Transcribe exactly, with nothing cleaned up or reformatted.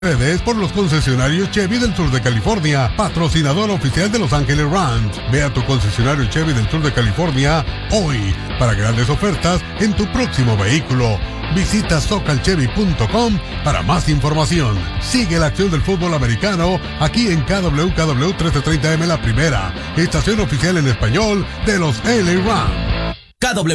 Redes por los concesionarios Chevy del sur de California, patrocinador oficial de Los Ángeles Rams. Ve a tu concesionario Chevy del sur de California hoy para grandes ofertas en tu próximo vehículo. Visita socal chevy punto com para más información. Sigue la acción del fútbol americano aquí en K W K W trece treinta M La Primera, estación oficial en español de los L A Rams. K W